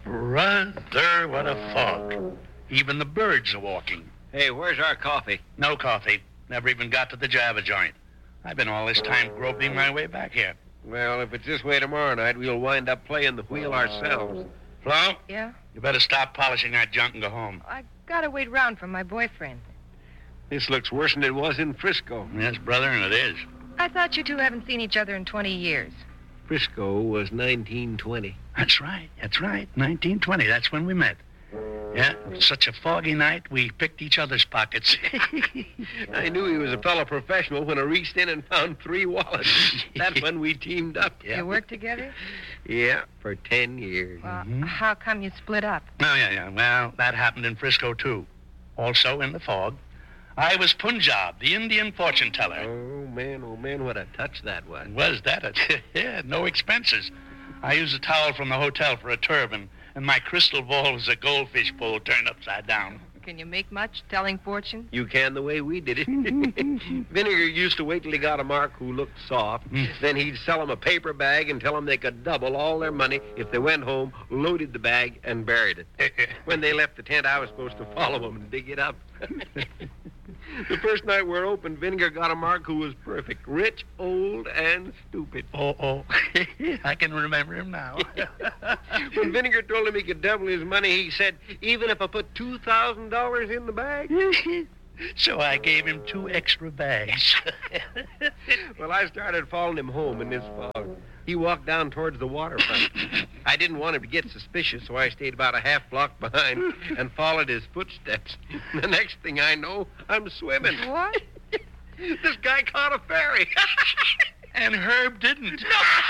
Brother, what a fog. Even the birds are walking. Hey, where's our coffee? No coffee. Never even got to the Java joint. I've been all this time groping my way back here. Well, if it's this way tomorrow night, we'll wind up playing the wheel ourselves. Flo? Yeah? You better stop polishing that junk and go home. I gotta wait around for my boyfriend. This looks worse than it was in Frisco. Yes, brother, and it is. I thought you two haven't seen each other in 20 years. Frisco was 1920. That's right. 1920. That's when we met. Yeah, such a foggy night, we picked each other's pockets. I knew he was a fellow professional when I reached in and found 3 wallets. That's when we teamed up. Yeah. You worked together? Yeah, for 10 years. Well, how come you split up? Oh, yeah. Well, that happened in Frisco, too. Also in the fog. I was Punjab, the Indian fortune teller. Oh, man, what a touch that was. Was that it? Yeah, no expenses. I used a towel from the hotel for a turban, and my crystal ball was a goldfish bowl turned upside down. Can you make much telling fortunes? You can the way we did it. Vinegar used to wait till he got a mark who looked soft. Then he'd sell them a paper bag and tell them they could double all their money if they went home, loaded the bag, and buried it. When they left the tent, I was supposed to follow them and dig it up. The first night we're open, Vinegar got a mark who was perfect. Rich, old, and stupid. Oh. I can remember him now. When Vinegar told him he could double his money, he said, even if I put $2,000 in the bag? So I gave him 2 extra bags. Well, I started following him home in this fog. He walked down towards the waterfront. I didn't want him to get suspicious, so I stayed about a half block behind and followed his footsteps. The next thing I know, I'm swimming. What? This guy caught a ferry. And Herb didn't.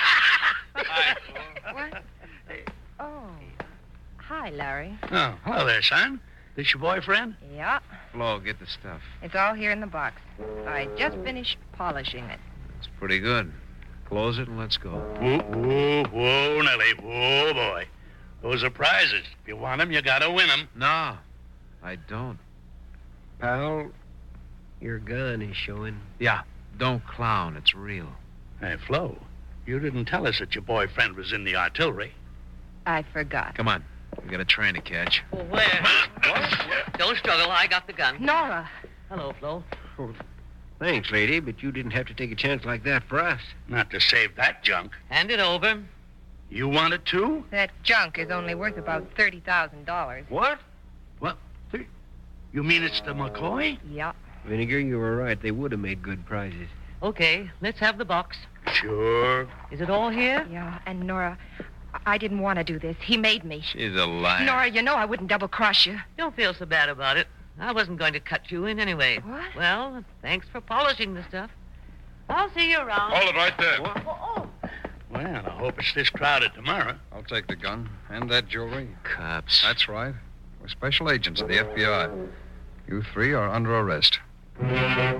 What? Oh. Hi, Larry. Oh, hello there, son. This your boyfriend? Yeah, Flo, get the stuff. it's all here in the box. I just finished polishing it. It's pretty good. Close it and let's go. Whoa, Nellie. Whoa, boy. Those are prizes. If you want them, you gotta win them. No, I don't. Pal, your gun is showing. Yeah, don't clown. It's real. Hey, Flo, you didn't tell us that your boyfriend was in the artillery. I forgot. Come on. We got a train to catch. Well, where? Don't struggle. I got the gun. Nora. Hello, Flo. Thanks, lady, but you didn't have to take a chance like that for us. Not to save that junk. Hand it over. You want it too? That junk is only worth about $30,000. What? What? You mean it's the McCoy? Yeah. Vinegar, you were right. They would have made good prizes. Okay, let's have the box. Sure. Is it all here? Yeah, and Nora, I didn't want to do this. He made me. She's a liar. Nora, you know I wouldn't double-cross you. Don't feel so bad about it. I wasn't going to cut you in anyway. What? Well, thanks for polishing the stuff. I'll see you around. Hold it right there. Oh. Well, I hope it's this crowded tomorrow. I'll take the gun and that jewelry. Cops. That's right. We're special agents of the FBI. You 3 are under arrest.